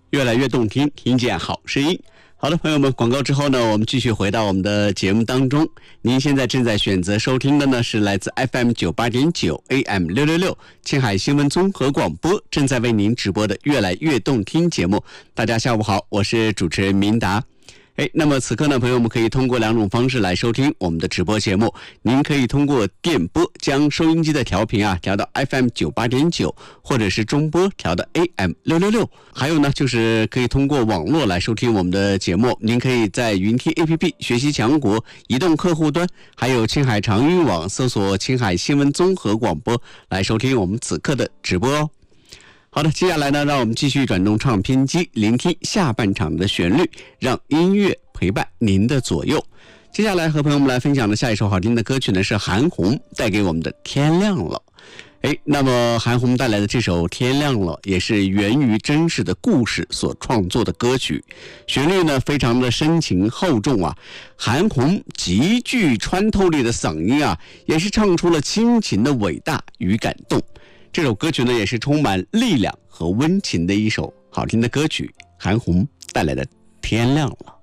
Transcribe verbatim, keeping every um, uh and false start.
越来越动听，听见好声音。好的，朋友们，广告之后呢，我们继续回到我们的节目当中。您现在正在选择收听的呢，是来自 F M 九八点九 A M 六六六青海新闻综合广播正在为您直播的越来越动听节目。大家下午好，我是主持人明达。哎，那么此刻呢，朋友们可以通过两种方式来收听我们的直播节目。您可以通过电波将收音机的调频啊调到 F M 九八点九，或者是中波调到 A M 六六六。还有呢，就是可以通过网络来收听我们的节目。您可以在云听 A P P 学习强国移动客户端，还有青海长运网搜索青海新闻综合广播来收听我们此刻的直播哦。好的，接下来呢，让我们继续转动唱片机，聆听下半场的旋律，让音乐陪伴您的左右。接下来和朋友们来分享的下一首好听的歌曲呢，是韩红带给我们的《天亮了》。哎，那么韩红带来的这首《天亮了》也是源于真实的故事所创作的歌曲，旋律呢非常的深情厚重啊。韩红极具穿透力的嗓音啊，也是唱出了亲情的伟大与感动。这首歌曲呢，也是充满力量和温情的一首好听的歌曲，韩红带来的《天亮了》。